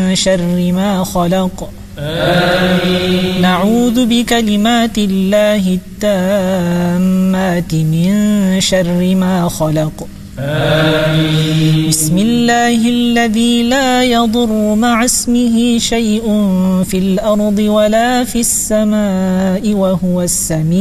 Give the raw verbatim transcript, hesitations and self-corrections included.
شر ما خلق. آمين. نعوذ بكلمات الله التامات من شر ما خلق. آمين. بسم الله الذي لا يضر مع اسمه شيء في الأرض ولا في السماء وهو السميع